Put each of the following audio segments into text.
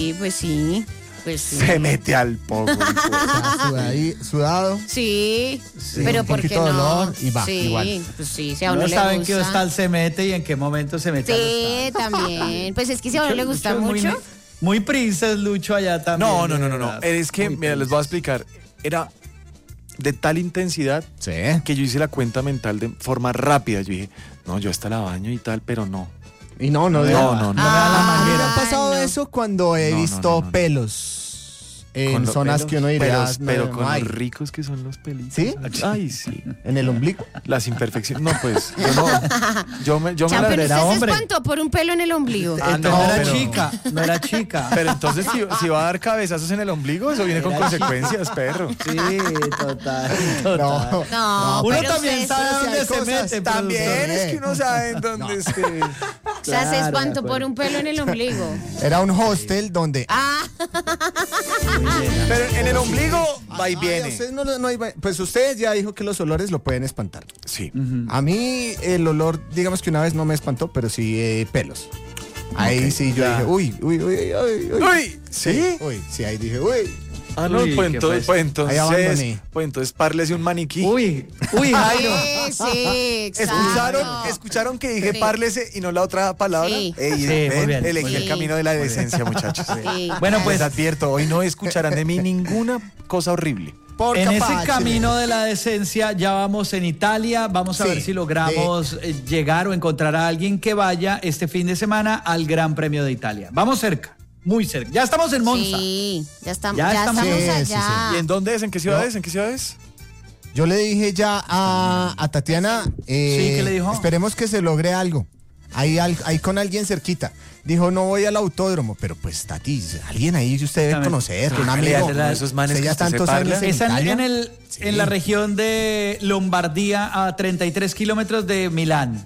Sí, pues sí. Pues sí. Se mete al poco. Sudado. Sí, Sí, pero un ¿por qué poquito de no? dolor y va, sí, igual. pues sí, si a uno No le saben gusta. qué hostal se mete y en qué momento se mete. Sí, también. Pues es que si a uno le gusta mucho. Muy princess Lucho allá también. No. de verdad. Es que, Muy mira, les voy a explicar. Era de tal intensidad Sí. que yo hice la cuenta mental de forma rápida. Yo dije, no, yo hasta la baño y tal, pero no. Y no. No. A mí me Ah, ha pasado no. eso cuando he visto no. pelos en Con los zonas pelos, que uno diría. pero no con hay. los ricos que son los pelitos. ¿Sí? Ay, sí. En el ombligo. Las imperfecciones. No, pues, yo me Champion, la era ¿usted se hombre. espantó por un pelo en el ombligo? Ah, Entonces no, no era pero- chica, no era chica. Pero entonces, si va a dar cabezazos en el ombligo, eso viene con Era consecuencias, perro. Sí, total. No. No, Uno pero también usted- sabe pero si dónde hay se cosas, mete. También productor. es que uno sabe en dónde esté. O sea, se Claro, espantó de acuerdo. por un pelo en el ombligo. Era un hostel donde. Ah, Pero en el ombligo va y Ay, viene. ustedes no hay- pues ustedes ya dijo que los olores lo pueden espantar. Sí. A mí el olor, digamos que una vez no me espantó, pero sí pelos. Ahí Ok, sí yo ya. dije, uy. Uy, ¿sí? Uy, sí, ahí dije, uy. Ah, no, Uy, pues ¿qué entonces, fue Ahí abandoné. pues entonces párlese un maniquí. Uy, Jairo. sí, exacto. ¿Escucharon que dije Sí. párlese y no la otra palabra? Sí. Ey, Sí, ven, muy bien, elegí muy el bien. camino de la decencia, muchachos. Sí. Bueno, pues Les advierto, hoy no escucharán de mí ninguna cosa horrible. Por en capace. ese camino de la decencia ya vamos en Italia. Vamos a Sí, ver si logramos llegar o encontrar a alguien que vaya este fin de semana al Gran Premio de Italia. Vamos cerca, muy cerca. Ya estamos en Monza. Sí, ya estamos, Ya ya estamos- estamos Sí, allá. ¿Y en dónde es? ¿En qué ciudades? ¿En qué ciudades? Yo le dije ya a Tatiana, ¿qué le dijo? esperemos que se logre algo. Ahí con alguien cerquita. Dijo, no voy al autódromo, pero pues Tati, alguien ahí que usted debe También. conocer, un Hágale amigo. a esos manes Usted que ya usted se tantos parla. años en Es Italia. en la región de Lombardía, a 33 kilómetros de Milán.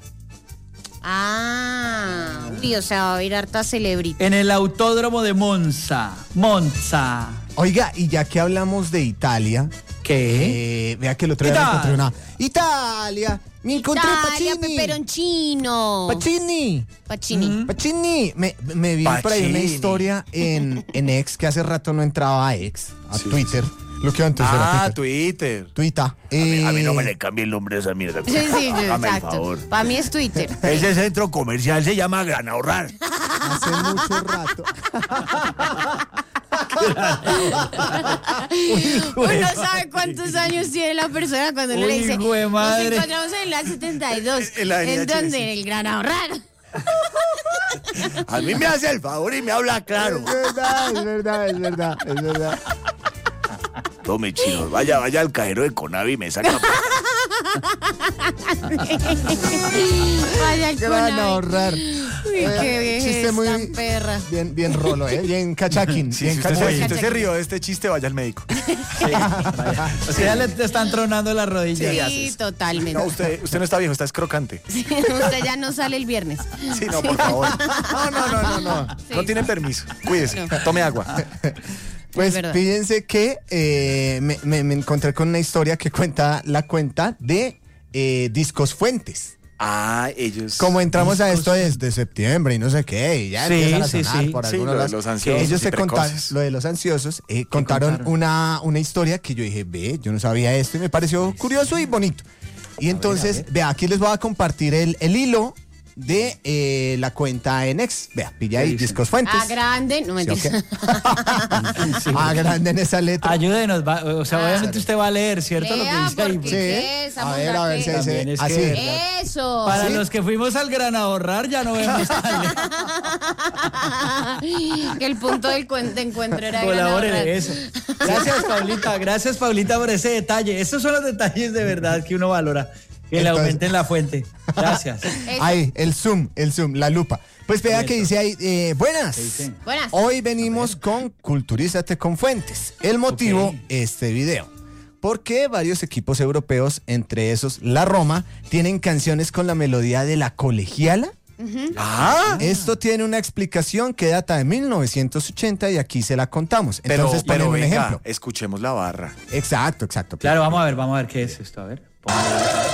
Ah, uy, o sea, va a haber harta celebrity. En el autódromo de Monza. Monza. Oiga, y ya que hablamos de Italia, ¿Qué? vea que el otro día me Italia. encontré una. Italia, me encontré Italia, Pacini. peperoncino. Pacini. Pacini. Pacini. Me vi por ahí una Pacini. historia en X, que hace rato no entraba a X, a Sí, Twitter. Lo que antes era Ah, Twitter. Twitter. Twitter. A mí no me le cambie el nombre a esa mierda. Sí, sí, Hágame el exacto. favor. Para mí es Twitter. Ese centro comercial se llama Gran Ahorrar. Hace mucho rato. Uno sabe cuántos años tiene la persona cuando uno le Uy, dice, hijo de nos madre. encontramos en la 72. En la ¿En NHS. dónde? En el Gran Ahorrar. A mí me hace el favor y me habla claro. Es verdad. Tome, chino, vaya al cajero de Conavi y me saca. Vaya el Que van a Conavi. ahorrar. Uy, qué vieja chiste muy tan perra. bien rolo, bien cachaquín. Sí, bien si usted, cachaquín. si usted se rió de este chiste, vaya al médico. O sea, ya le están tronando las rodillas. Sí, totalmente. No, usted no está viejo, está es crocante. Usted ya no sale el viernes. Sí, no, por favor. No. Sí. No tiene permiso. Cuídese. No. Tome agua. Pues Es verdad. fíjense que me encontré con una historia que cuenta la cuenta de Discos Fuentes. Ah, ellos. Como entramos a esto desde septiembre y no sé qué, y ya Sí, empiezan a sí, sonar sí. por Sí, algunos lo de lados. los ansiosos Ellos y se contaron, precoces. lo de los ansiosos, contaron una historia que yo dije, ve, yo no sabía esto y me pareció curioso y bonito. Y entonces, vea, aquí les voy a compartir el hilo de la cuenta en X. Vea, pilla ahí, ¿Qué dicen? Discos Fuentes. Ah, grande. No me ¿Sí, o qué? Agranden esa letra. Ayúdenos, o sea, obviamente usted va a leer, ¿cierto? Lo que Lea, dice ahí. porque- Sí. ¿Qué es? A ver, Vamos si a También es así. que- Eso. Para ¿Sí? los que fuimos al Gran Ahorrar ya no vemos Que el punto de encuentro era Gran Colabore Ahorrar. de eso. Gracias Paulita por ese detalle. Estos son los detalles de verdad que uno valora. Que le Entonces- aumenten la fuente. Gracias. Eso. Ahí, el zoom, la lupa. Pues vea Eso. que dice ahí, buenas. ¿Qué dice? Buenas. Hoy venimos con Culturízate con Fuentes. El motivo, Ok. este video. Porque varios equipos europeos, entre esos la Roma, tienen canciones con la melodía de la colegiala. Ah, Esto tiene una explicación que data de 1980 y aquí se la contamos. pero Entonces ponen un venga, ejemplo. escuchemos la barra. Exacto. Claro, vamos a ver qué es esto. A ver. Póngale.